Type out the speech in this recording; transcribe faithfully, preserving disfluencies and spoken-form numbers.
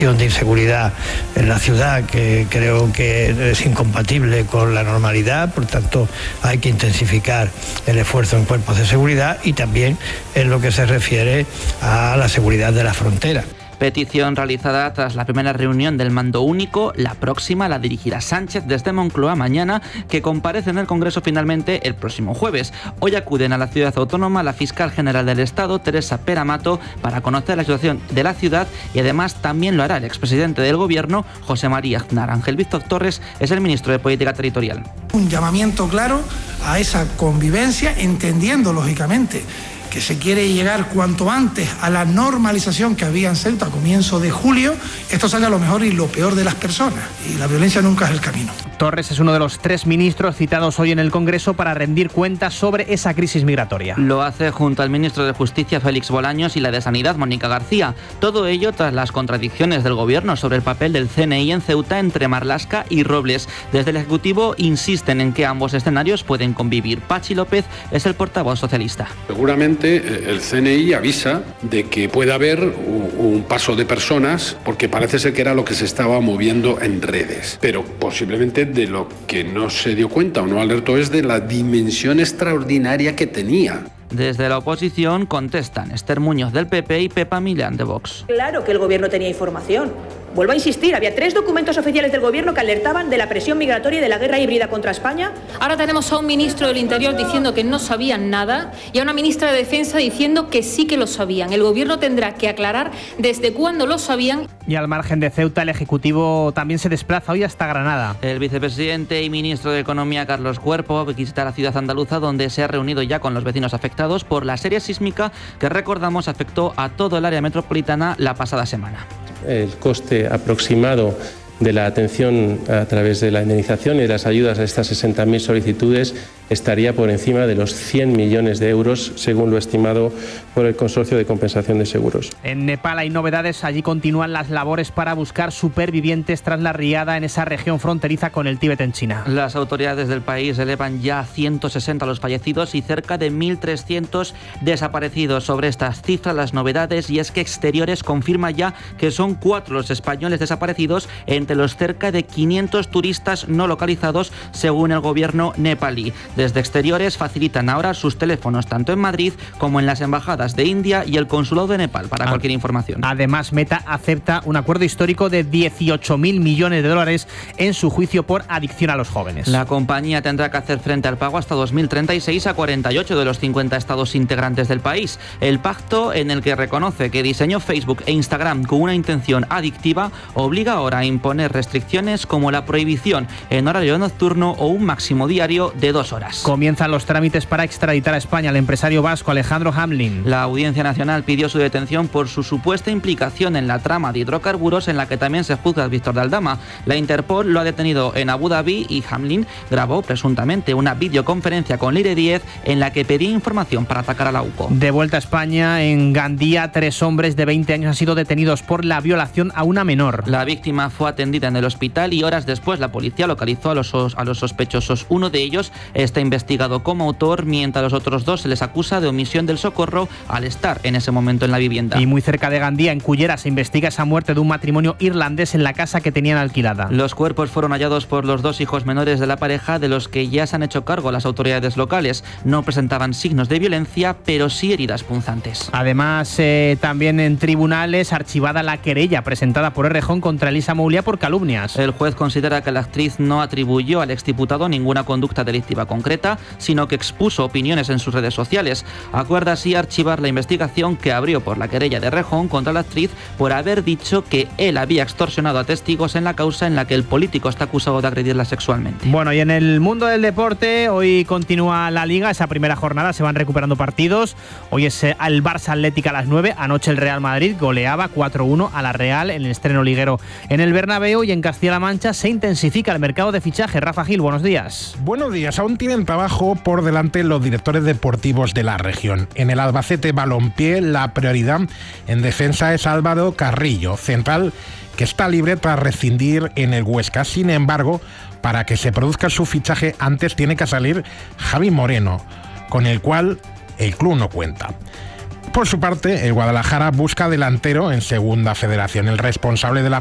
de inseguridad en la ciudad que creo que es incompatible con la normalidad, por tanto hay que intensificar el esfuerzo en cuerpos de seguridad y también en lo que se refiere a la seguridad de la frontera. Petición realizada tras la primera reunión del mando único. La próxima la dirigirá Sánchez desde Moncloa mañana, que comparece en el Congreso finalmente el próximo jueves. Hoy acuden a la ciudad autónoma la fiscal general del Estado, Teresa Peramato, para conocer la situación de la ciudad, y además también lo hará el expresidente del Gobierno, José María Aznar. Ángel Víctor Torres es el ministro de Política Territorial. Un llamamiento claro a esa convivencia, entendiendo lógicamente que se quiere llegar cuanto antes a la normalización que había en Ceuta a comienzo de julio. Esto salga lo mejor y lo peor de las personas, y la violencia nunca es el camino. Torres es uno de los tres ministros citados hoy en el Congreso para rendir cuentas sobre esa crisis migratoria. Lo hace junto al ministro de Justicia, Félix Bolaños, y la de Sanidad, Mónica García. Todo ello tras las contradicciones del Gobierno sobre el papel del C N I en Ceuta entre Marlaska y Robles. Desde el Ejecutivo insisten en que ambos escenarios pueden convivir. Pachi López es el portavoz socialista. Seguramente el C N I avisa de que puede haber un paso de personas, porque parece ser que era lo que se estaba moviendo en redes, pero posiblemente de lo que no se dio cuenta o no alertó es de la dimensión extraordinaria que tenía. Desde la oposición contestan Esther Muñoz del P P y Pepa Millán de Vox. Claro que el Gobierno tenía información. Vuelvo a insistir, había tres documentos oficiales del Gobierno que alertaban de la presión migratoria y de la guerra híbrida contra España. Ahora tenemos a un ministro del Interior diciendo que no sabían nada y a una ministra de Defensa diciendo que sí que lo sabían. El Gobierno tendrá que aclarar desde cuándo lo sabían. Y al margen de Ceuta, el Ejecutivo también se desplaza hoy hasta Granada. El vicepresidente y ministro de Economía, Carlos Cuerpo, visita la ciudad andaluza, donde se ha reunido ya con los vecinos afectados por la serie sísmica que, recordamos, afectó a todo el área metropolitana la pasada semana. El coste aproximado de la atención a través de la indemnización y de las ayudas a estas sesenta mil solicitudes estaría por encima de los cien millones de euros, según lo estimado por el Consorcio de Compensación de Seguros. En Nepal hay novedades. Allí continúan las labores para buscar supervivientes tras la riada en esa región fronteriza con el Tíbet en China. Las autoridades del país elevan ya a ciento sesenta los fallecidos y cerca de mil trescientos desaparecidos. Sobre estas cifras, las novedades, y es que Exteriores confirma ya que son cuatro los españoles desaparecidos entre los cerca de quinientos turistas no localizados, según el gobierno nepalí. Desde Exteriores facilitan ahora sus teléfonos tanto en Madrid como en las embajadas de India y el consulado de Nepal para cualquier información. Además, Meta acepta un acuerdo histórico de dieciocho mil millones de dólares en su juicio por adicción a los jóvenes. La compañía tendrá que hacer frente al pago hasta dos mil treinta y seis a cuarenta y ocho de los cincuenta estados integrantes del país. El pacto, en el que reconoce que diseñó Facebook e Instagram con una intención adictiva, obliga ahora a imponer restricciones como la prohibición en horario nocturno o un máximo diario de dos horas. Comienzan los trámites para extraditar a España al empresario vasco Alejandro Hamlin. La Audiencia Nacional pidió su detención por su supuesta implicación en la trama de hidrocarburos en la que también se juzga a Víctor de Aldama. La Interpol lo ha detenido en Abu Dhabi y Hamlin grabó presuntamente una videoconferencia con Leire Díez en la que pedía información para atacar a la U C O. De vuelta a España, en Gandía, tres hombres de veinte años han sido detenidos por la violación a una menor. La víctima fue atendida en el hospital y horas después la policía localizó a los, a los sospechosos. Uno de ellos está investigado como autor, mientras a los otros dos se les acusa de omisión del socorro al estar en ese momento en la vivienda. Y muy cerca de Gandía, en Cullera, se investiga esa muerte de un matrimonio irlandés en la casa que tenían alquilada. Los cuerpos fueron hallados por los dos hijos menores de la pareja, de los que ya se han hecho cargo las autoridades locales. No presentaban signos de violencia, pero sí heridas punzantes. Además, eh, también en tribunales, archivada la querella presentada por Errejón contra Elisa Moulia por calumnias. El juez considera que la actriz no atribuyó al exdiputado ninguna conducta delictiva concreta, sino que expuso opiniones en sus redes sociales. Acuerda así archivar la investigación que abrió por la querella de Errejón contra la actriz por haber dicho que él había extorsionado a testigos en la causa en la que el político está acusado de agredirla sexualmente. Bueno, y en el mundo del deporte, hoy continúa la Liga, esa primera jornada, se van recuperando partidos. Hoy es el Barça Atlético a las nueve, anoche el Real Madrid goleaba cuatro uno a la Real en el estreno liguero en el Bernabéu, y en Castilla-La Mancha se intensifica el mercado de fichaje. Rafa Gil, buenos días. Buenos días, aún tienen trabajo por delante los directores deportivos de la región. En el Albacete Balompié, la prioridad en defensa es Álvaro Carrillo, central que está libre tras rescindir en el Huesca. Sin embargo, para que se produzca su fichaje antes tiene que salir Javi Moreno, con el cual el club no cuenta. Por su parte, el Guadalajara busca delantero en Segunda Federación. El responsable de la